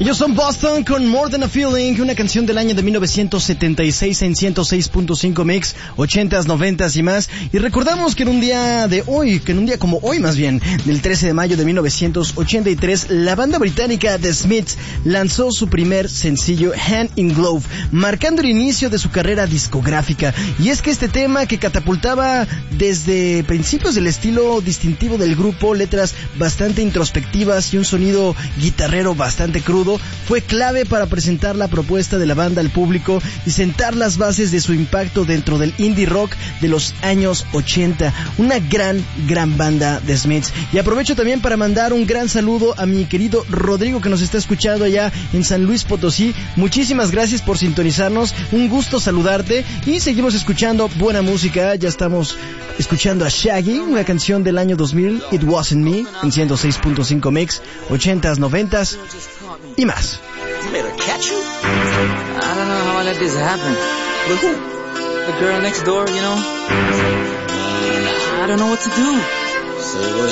Ellos son Boston con More Than a Feeling, una canción del año de 1976 en 106.5 Mix, 80s, 90s y más. Y recordamos que en un día como hoy más bien, del 13 de mayo de 1983, la banda británica The Smiths lanzó su primer sencillo Hand in Glove, marcando el inicio de su carrera discográfica. Y es que este tema, que catapultaba desde principios del estilo distintivo del grupo, letras bastante introspectivas y un sonido guitarrero bastante crudo, fue clave para presentar la propuesta de la banda al público y sentar las bases de su impacto dentro del indie rock de los años 80. Una gran banda de Smiths. Y aprovecho también para mandar un gran saludo a mi querido Rodrigo, que nos está escuchando allá en San Luis Potosí. Muchísimas gracias por sintonizarnos, un gusto saludarte y seguimos escuchando buena música. Ya estamos escuchando a Shaggy, una canción del año 2000, It Wasn't Me, en 106.5 Mix, 80s, 90s y más. You made her catch you? I don't know how I let this happen. But who? The girl next door, you know? I don't know what to do. Say what